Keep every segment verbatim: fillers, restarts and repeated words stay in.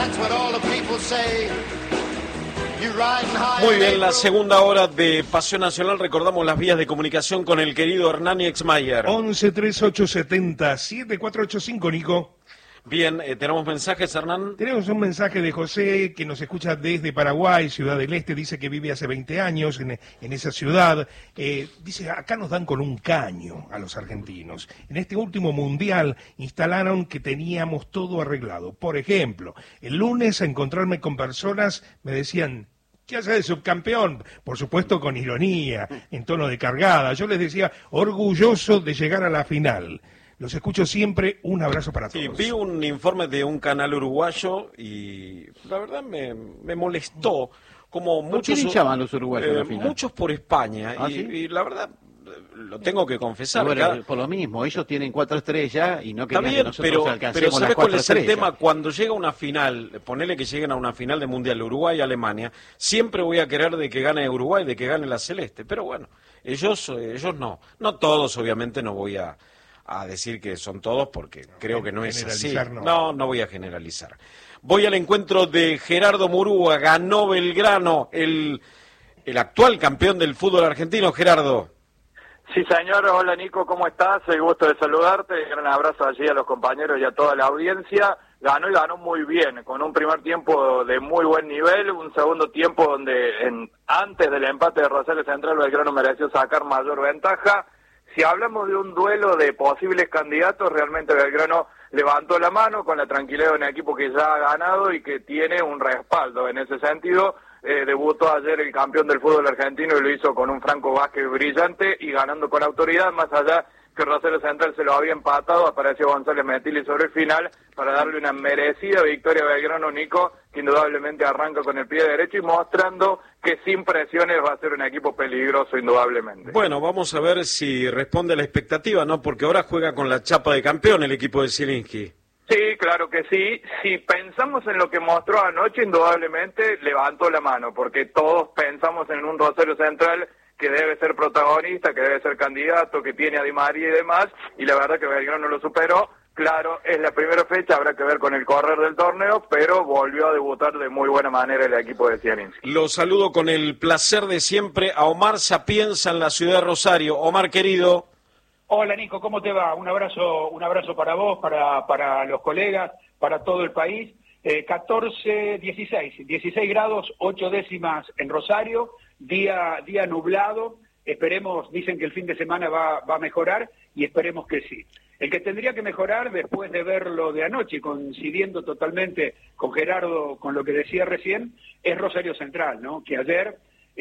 Muy bien, la segunda hora de Pasión Nacional. Recordamos las vías de comunicación con el querido Hernán Exmayer. once, treinta y ocho, setenta, setenta y cuatro ochenta y cinco, Nico. Bien, eh, ¿tenemos mensajes, Hernán? Tenemos un mensaje de José, que nos escucha desde Paraguay, Ciudad del Este. Dice que vive hace veinte años en, en esa ciudad. Eh, dice, acá nos dan con un caño a los argentinos. En este último mundial instalaron que teníamos todo arreglado. Por ejemplo, el lunes a encontrarme con personas me decían, ¿qué hace de subcampeón? Por supuesto con ironía, en tono de cargada. Yo les decía, orgulloso de llegar a la final. Los escucho siempre, un abrazo para todos. Sí, vi un informe de un canal uruguayo y la verdad me, me molestó. Como muchos, ¿Por qué llaman los uruguayos eh, a la final? Muchos por España. ¿Ah, y, sí? y la verdad, lo tengo que confesar. Bueno, cada... por lo mismo, ellos tienen cuatro estrellas y no Está querían bien, que nosotros pero, alcancemos pero las ¿sabes cuatro cuál es el estrellas? tema? Cuando llega una final, ponele que lleguen a una final de Mundial Uruguay y Alemania, siempre voy a querer de que gane Uruguay, de que gane la Celeste. Pero bueno, ellos, ellos no. No todos, obviamente, no voy a... a decir que son todos porque creo que no es así. No. no, no voy a generalizar. Voy al encuentro de Gerardo Murúa, ganó Belgrano, el, el actual campeón del fútbol argentino. Gerardo. Sí, señor. Hola, Nico, ¿cómo estás? El gusto de saludarte. Un gran abrazo allí a los compañeros y a toda la audiencia. Ganó y ganó muy bien, con un primer tiempo de muy buen nivel, un segundo tiempo donde en, antes del empate de Rosario Central, Belgrano mereció sacar mayor ventaja. Si hablamos de un duelo de posibles candidatos, realmente Belgrano levantó la mano con la tranquilidad de un equipo que ya ha ganado y que tiene un respaldo. En ese sentido, eh, debutó ayer el campeón del fútbol argentino y lo hizo con un Franco Vázquez brillante y ganando con autoridad, más allá que Rosario Central se lo había empatado, apareció González Metilli sobre el final para darle una merecida victoria a Belgrano, Nico, que indudablemente arranca con el pie derecho y mostrando que sin presiones va a ser un equipo peligroso indudablemente. Bueno, vamos a ver si responde a la expectativa, ¿no? Porque ahora juega con la chapa de campeón el equipo de Zielinski. Sí, claro que sí. Si pensamos en lo que mostró anoche, indudablemente levantó la mano, porque todos pensamos en un Rosario Central que debe ser protagonista, que debe ser candidato, que tiene a Di María y demás, y la verdad que Belgrano lo superó. Claro, es la primera fecha, habrá que ver con el correr del torneo, pero volvió a debutar de muy buena manera el equipo de Zielinski. Lo saludo con el placer de siempre a Omar Sapienza en la ciudad de Rosario. Omar, querido. Hola, Nico, ¿cómo te va? Un abrazo, un abrazo para vos, para, para los colegas, para todo el país. Eh, catorce, dieciséis, dieciséis grados, ocho décimas en Rosario, día, día nublado. Esperemos, dicen que el fin de semana va, va a mejorar y esperemos que sí. El que tendría que mejorar después de ver lo de anoche, coincidiendo totalmente con Gerardo, con lo que decía recién, es Rosario Central, ¿no? Que ayer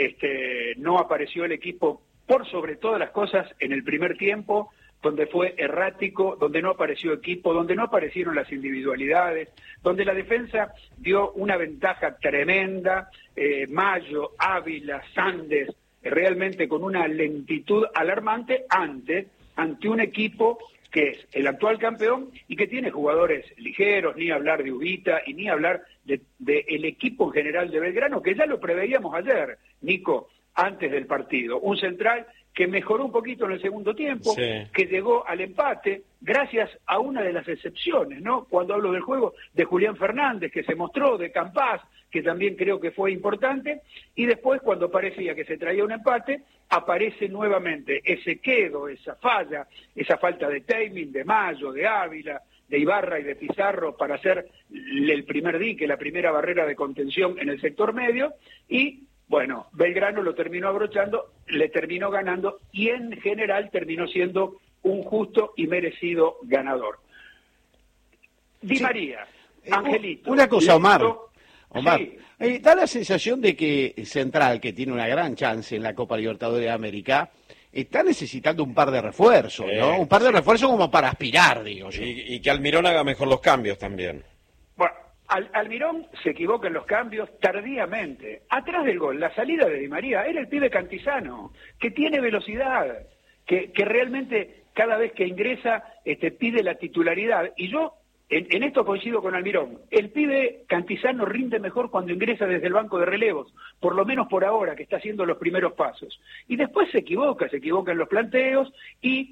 este, no apareció el equipo por sobre todas las cosas en el primer tiempo, donde fue errático, donde no apareció equipo, donde no aparecieron las individualidades, donde la defensa dio una ventaja tremenda, eh, Mayo, Ávila, Sandes, realmente con una lentitud alarmante ante, ante un equipo que es el actual campeón y que tiene jugadores ligeros, ni hablar de Ubita y ni hablar de, de el equipo en general de Belgrano, que ya lo preveíamos ayer, Nico, antes del partido. Un central que mejoró un poquito en el segundo tiempo, sí, que llegó al empate gracias a una de las excepciones, ¿no? Cuando hablo del juego, de Julián Fernández, que se mostró, de Campás, que también creo que fue importante, y después, cuando parecía que se traía un empate, aparece nuevamente ese quedo, esa falla, esa falta de timing de Mayo, de Ávila, de Ibarra y de Pizarro para hacer el primer dique, la primera barrera de contención en el sector medio, y bueno, Belgrano lo terminó abrochando, le terminó ganando y en general terminó siendo un justo y merecido ganador. Di sí. María, Angelito. Una cosa, Omar. Omar, sí. eh, da la sensación de que Central, que tiene una gran chance en la Copa Libertadores de América, está necesitando un par de refuerzos, ¿no? Eh, un par de refuerzos como para aspirar, digo yo. Y, y que Almirón haga mejor los cambios también. Bueno. Al, Almirón se equivoca en los cambios tardíamente. Atrás del gol, la salida de Di María, era el pibe Cantizano, que tiene velocidad, que, que realmente cada vez que ingresa este, pide la titularidad. Y yo en, en esto coincido con Almirón. El pibe Cantizano rinde mejor cuando ingresa desde el banco de relevos, por lo menos por ahora, que está haciendo los primeros pasos. Y después se equivoca, se equivoca en los planteos y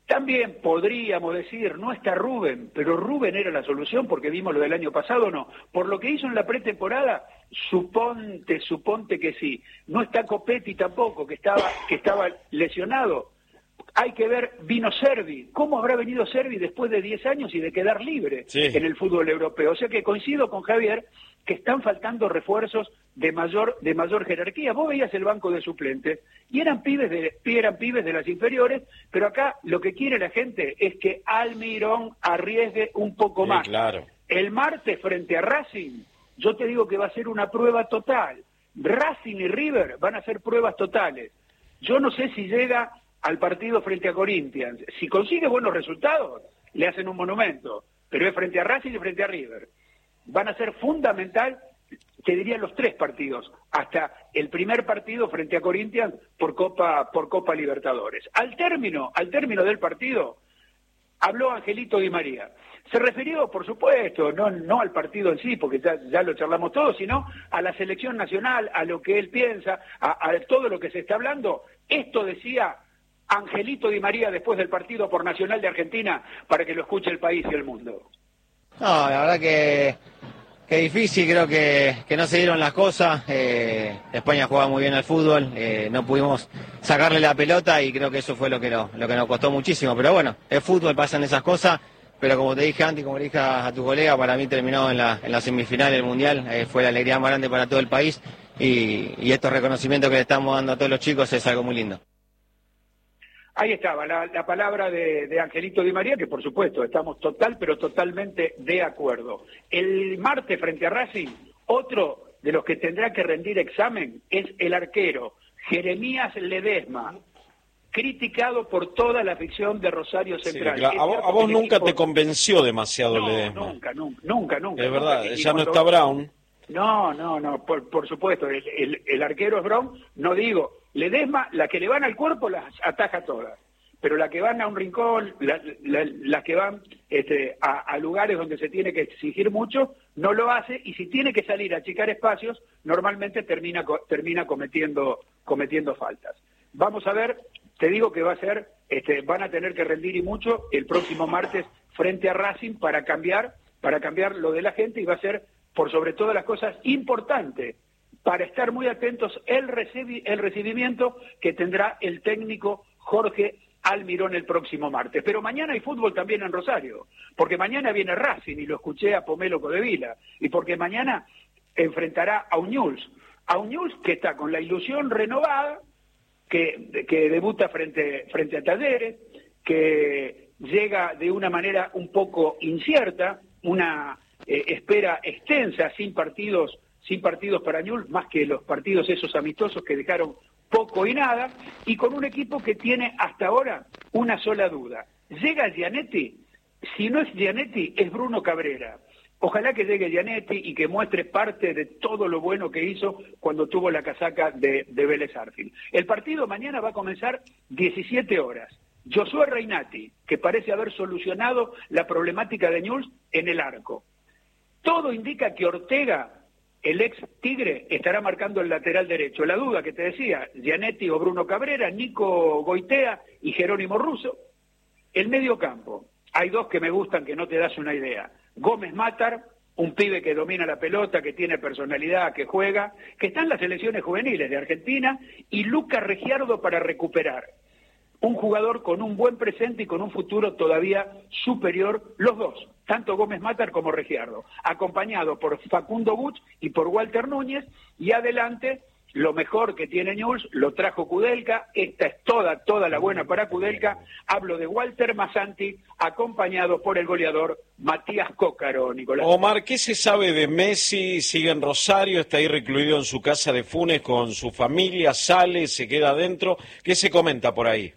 También podríamos decir, no está Rubén, pero Rubén era la solución porque vimos lo del año pasado, no. Por lo que hizo en la pretemporada, suponte, suponte que sí. No está Copetti tampoco, que estaba, que estaba lesionado. Hay que ver, vino Servi. ¿Cómo habrá venido Servi después de diez años y de quedar libre sí. en el fútbol europeo? O sea que coincido con Javier que están faltando refuerzos de mayor de mayor jerarquía. Vos veías el banco de suplentes y eran pibes de eran pibes de las inferiores, pero acá lo que quiere la gente es que Almirón arriesgue un poco sí, más. Claro. El martes frente a Racing, yo te digo que va a ser una prueba total. Racing y River van a ser pruebas totales. Yo no sé si llega al partido frente a Corinthians. Si consigue buenos resultados, le hacen un monumento, pero es frente a Racing y frente a River. Van a ser fundamental, te diría, los tres partidos, hasta el primer partido frente a Corinthians por Copa por Copa Libertadores. Al término, al término del partido, habló Angelito Di María. Se refirió, por supuesto, no, no al partido en sí, porque ya, ya lo charlamos todos, sino a la selección nacional, a lo que él piensa, a, a todo lo que se está hablando. Esto decía Angelito Di María después del partido por Nacional de Argentina, para que lo escuche el país y el mundo. No, la verdad que, que difícil, creo que, que no se dieron las cosas. Eh, España jugaba muy bien al fútbol, eh, no pudimos sacarle la pelota y creo que eso fue lo que, lo, lo que nos costó muchísimo. Pero bueno, es fútbol, pasan esas cosas, pero como te dije antes, como le dije a, a tu colega, para mí terminó en la, en la semifinal del Mundial, eh, fue la alegría más grande para todo el país y, y estos reconocimientos que le estamos dando a todos los chicos es algo muy lindo. Ahí estaba la, la palabra de, de Angelito Di María, que por supuesto estamos total, pero totalmente de acuerdo. El martes frente a Racing, otro de los que tendrá que rendir examen es el arquero, Jeremías Ledesma, criticado por toda la afición de Rosario Central. Sí, claro. A vos, a vos nunca equipo... te convenció demasiado no, Ledesma. Nunca, nunca, nunca, nunca. Es verdad, nunca. ya cuando... no está Brown. No, no, no, por, por supuesto, el, el, el arquero es Brown, no digo, Ledesma, la que le van al cuerpo las ataja todas, pero la que van a un rincón, las la, la que van este, a, a lugares donde se tiene que exigir mucho, no lo hace, y si tiene que salir a achicar espacios, normalmente termina, termina cometiendo, cometiendo faltas. Vamos a ver, te digo que va a ser, este, van a tener que rendir y mucho el próximo martes frente a Racing para cambiar, para cambiar lo de la gente, y va a ser, por sobre todas las cosas, importante para estar muy atentos el, recibi el recibimiento que tendrá el técnico Jorge Almirón el próximo martes. Pero mañana hay fútbol también en Rosario, porque mañana viene Racing, y lo escuché a Pomelo Codevila, y porque mañana enfrentará a Newell's, a Newell's que está con la ilusión renovada, que, que debuta frente, frente a Talleres, que llega de una manera un poco incierta, una eh, espera extensa, sin partidos, sin partidos para Newell's, más que los partidos esos amistosos que dejaron poco y nada, y con un equipo que tiene hasta ahora una sola duda. ¿Llega Gianetti? Si no es Gianetti, es Bruno Cabrera. Ojalá que llegue Gianetti y que muestre parte de todo lo bueno que hizo cuando tuvo la casaca de, de Vélez Sarsfield. El partido mañana va a comenzar diecisiete horas. Josué Reinati, que parece haber solucionado la problemática de Newell's en el arco. Todo indica que Ortega, el ex Tigre, estará marcando el lateral derecho. La duda que te decía, Gianetti o Bruno Cabrera, Nico Goitea y Jerónimo Russo. El medio campo, hay dos que me gustan que no te das una idea. Gómez Matar, un pibe que domina la pelota, que tiene personalidad, que juega, que está en las selecciones juveniles de Argentina, y Lucas Regiardo para recuperar. Un jugador con un buen presente y con un futuro todavía superior, los dos, tanto Gómez Matar como Regiardo, acompañado por Facundo Buch y por Walter Núñez, y adelante, lo mejor que tiene Newell's, lo trajo Kudelka, esta es toda, toda la buena para Kudelka, hablo de Walter Massanti, acompañado por el goleador Matías Cócaro, Nicolás. Omar, ¿qué se sabe de Messi? Sigue en Rosario, está ahí recluido en su casa de Funes con su familia, sale, se queda adentro, ¿qué se comenta por ahí?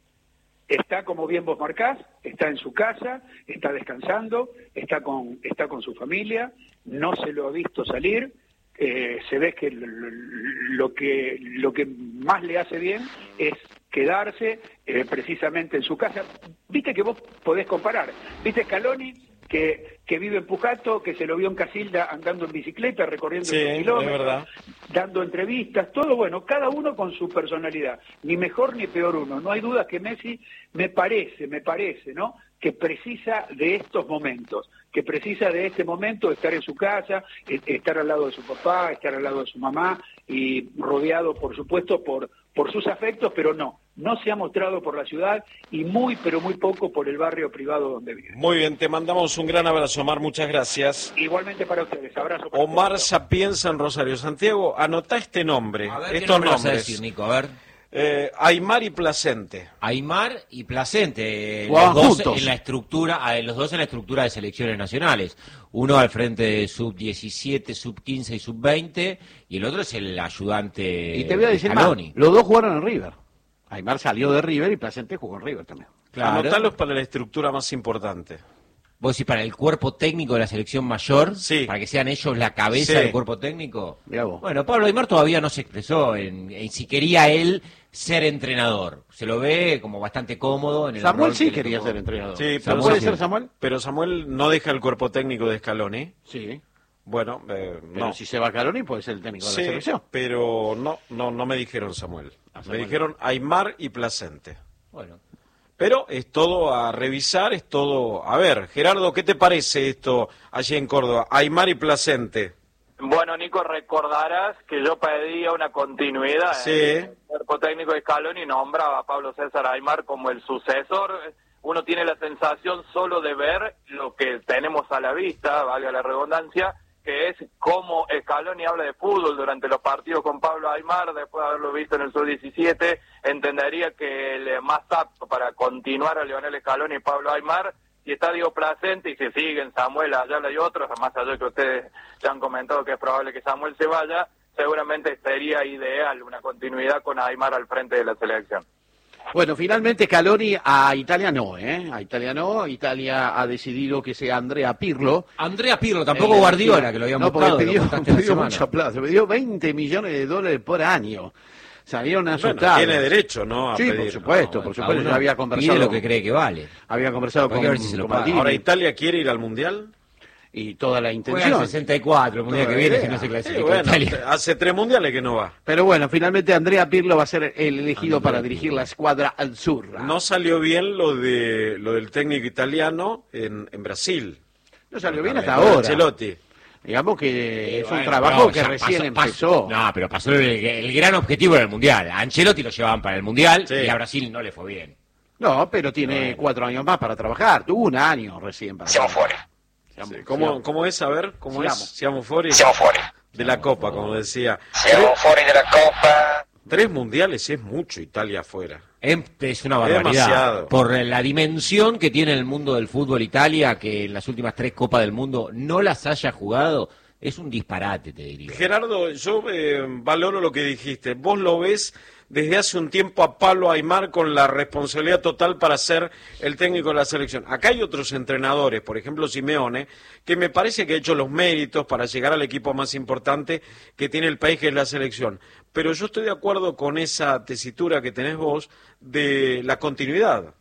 Está, como bien vos marcás, está en su casa, está descansando, está con, está con su familia, no se lo ha visto salir, eh, se ve que lo, lo que lo que más le hace bien es quedarse eh, precisamente en su casa. Viste que vos podés comparar, viste Scaloni que, que vive en Pujato, que se lo vio en Casilda andando en bicicleta, recorriendo Sí, estos es kilómetros, verdad. dando entrevistas, todo bueno, cada uno con su personalidad, ni mejor ni peor uno. No hay duda que Messi, me parece, me parece, ¿no?, que precisa de estos momentos, que precisa de este momento, estar en su casa, estar al lado de su papá, estar al lado de su mamá, y rodeado, por supuesto, por, por sus afectos, pero no, no se ha mostrado por la ciudad y muy, pero muy poco por el barrio privado donde vive. Muy bien, te mandamos un gran abrazo, Omar, muchas gracias. Igualmente para ustedes, abrazo. Para Omar ustedes. Sapienza en Rosario. Santiago, anotá este nombre, A ver, ¿qué estos nombre vas a nombres. decir, Nico? A ver. Eh, Aymar y Placente. Aymar y Placente, eh, Jugaban los dos juntos. en la estructura, eh, los dos en la estructura de selecciones nacionales. Uno al frente de sub diecisiete, sub quince y sub veinte, y el otro es el ayudante. Y te voy a decir más, Scaloni. los dos jugaron en River. Aymar salió de River y Placente jugó en River también. Claro. Anotalos para la estructura más importante. Vos decís para el cuerpo técnico de la selección mayor, Sí. para que sean ellos la cabeza Sí. del cuerpo técnico. Mirá vos. Bueno, Pablo Aymar todavía no se expresó en, en si quería él ser entrenador. Se lo ve como bastante cómodo en el Samuel rol sí que le quería tocó. ser entrenador. Sí, pero ¿Puede Samuel- ser Samuel? Pero Samuel no deja el cuerpo técnico de Scaloni. Sí. Bueno, eh, Pero no. si se va Caloni puede ser el técnico de Sí, la selección. pero no, no, no me dijeron Samuel. Ah, Me Samuel. dijeron Aymar y Placente. Bueno. Pero es todo a revisar, es todo... A ver, Gerardo, ¿qué te parece esto allí en Córdoba? Aymar y Placente. Bueno, Nico, recordarás que yo pedía una continuidad. Sí. En el cuerpo técnico de Scaloni nombraba a Pablo César Aymar como el sucesor. Uno tiene la sensación solo de ver lo que tenemos a la vista, valga la redundancia, que es cómo Scaloni habla de fútbol durante los partidos con Pablo Aymar, después de haberlo visto en el sub diecisiete, entendería que el más apto para continuar a Lionel Scaloni es Pablo Aymar. Si está Diego Placente y se siguen Samuel, Ayala y otros, más allá de que ustedes ya han comentado que es probable que Samuel se vaya, seguramente sería ideal una continuidad con Aymar al frente de la selección. Bueno, finalmente Scaloni a Italia no, ¿eh? A Italia no. Italia ha decidido que sea Andrea Pirlo. Andrea Pirlo, tampoco Eh, Guardiola, que lo habíamos No, porque buscado, pidió, lo contaste la pidió semana. mucha plata. Pidió veinte millones de dólares por año. Salieron Bueno, asustados. tiene derecho, ¿no? A Sí, pedir. por supuesto, No, por cada supuesto. uno Ya había pide conversado, lo que cree que vale. había conversado Hay con, que ver si se lo con paga. Maldini Ahora, ¿Italia quiere ir al Mundial? y toda la Juega intención. el sesenta y cuatro, el mundial que viene, idea. si no se Sí, clasifica bueno, Italia. hace tres mundiales que no va. Pero bueno, finalmente Andrea Pirlo va a ser el elegido Andrea para dirigir Pirlo. la escuadra azzurra. No salió bien lo de lo del técnico italiano en, en Brasil. No salió bien hasta Con ahora. Ancelotti. Digamos que es un Bueno, trabajo no, que ya recién pasó- empezó. pasó- no, pero pasó el, el gran objetivo en el mundial. A Ancelotti lo llevaban para el mundial Sí. y a Brasil no le fue bien. No, pero tiene cuatro años más para trabajar. Tuvo un año recién para Siamo trabajar. fuori. Siamo- Sí, ¿Cómo, siamo- ¿Cómo es? A ver, ¿cómo Siamo. es? Siamo fuori. Siamo fuori. De la Copa, como decía. Siamo fuori della Coppa. Tres mundiales es mucho Italia afuera. Em- Es una Es barbaridad. demasiado. Por la dimensión que tiene el mundo del fútbol Italia, que en las últimas tres Copas del Mundo no las haya jugado, es un disparate, te diría. Gerardo, yo eh, valoro lo que dijiste. Vos lo ves desde hace un tiempo a Pablo Aymar con la responsabilidad total para ser el técnico de la selección. Acá hay otros entrenadores, por ejemplo Simeone, que me parece que ha hecho los méritos para llegar al equipo más importante que tiene el país, que es la selección. Pero yo estoy de acuerdo con esa tesitura que tenés vos de la continuidad.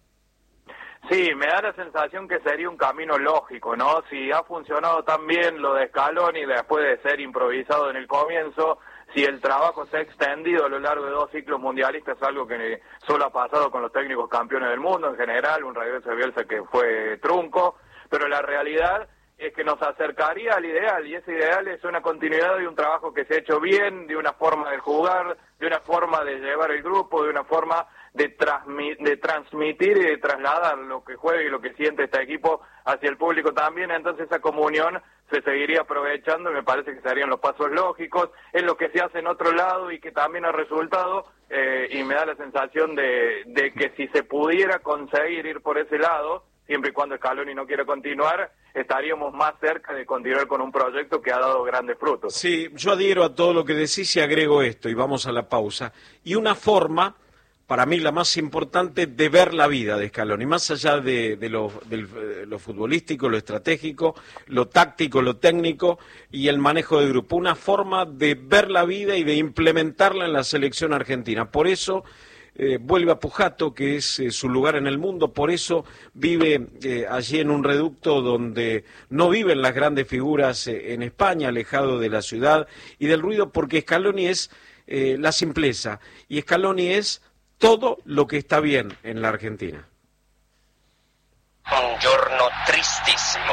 Sí, me da la sensación que sería un camino lógico, ¿no? Si ha funcionado tan bien lo de Scaloni después de ser improvisado en el comienzo, si el trabajo se ha extendido a lo largo de dos ciclos mundialistas, algo que solo ha pasado con los técnicos campeones del mundo en general, un regreso de Bielsa que fue trunco, pero la realidad es que nos acercaría al ideal, y ese ideal es una continuidad de un trabajo que se ha hecho bien, de una forma de jugar, de una forma de llevar el grupo, de una forma de, transmi- de transmitir y de trasladar lo que juega y lo que siente este equipo hacia el público también. Entonces esa comunión se seguiría aprovechando y me parece que serían los pasos lógicos, es lo que se hace en otro lado y que también ha resultado, eh, y me da la sensación de, de que si se pudiera conseguir ir por ese lado, siempre y cuando Scaloni no quiera continuar, estaríamos más cerca de continuar con un proyecto que ha dado grandes frutos. Sí, yo adhiero a todo lo que decís y agrego esto, y vamos a la pausa. Y una forma, para mí la más importante, de ver la vida de Scaloni, más allá de, de lo, del- eh, lo futbolístico, lo estratégico, lo táctico, lo técnico y el manejo de grupo. Una forma de ver la vida y de implementarla en la selección argentina. Por eso eh, vuelve a Pujato, que es eh, su lugar en el mundo, por eso vive eh, allí en un reducto donde no viven las grandes figuras eh, en España, alejado de la ciudad y del ruido, porque Scaloni es eh, la simpleza, y Scaloni es todo lo que está bien en la Argentina. Un giorno tristissimo.